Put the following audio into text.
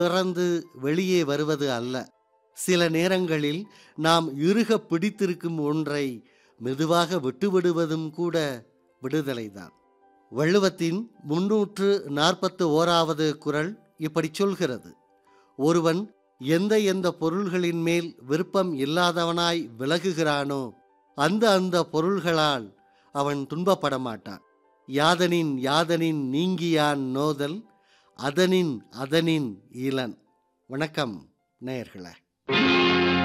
திறந்து வெளியே வருவது அல்ல. சில நேரங்களில் நாம் இறுக பிடித்திருக்கும் ஒன்றை மெதுவாக விட்டுவிடுவதும் கூட விடுதலைதான். வள்ளுவத்தின் 341வது குறள் இப்படி சொல்கிறது: ஒருவன் எந்த பொருள்களின் மேல் விருப்பம் இல்லாதவனாய் விலகுகிறானோ அந்த பொருள்களால் அவன் துன்பப்பட மாட்டான். யாதனின் நீங்கியான் நோதல் அதனின் இளன். வணக்கம் நேயர்களே.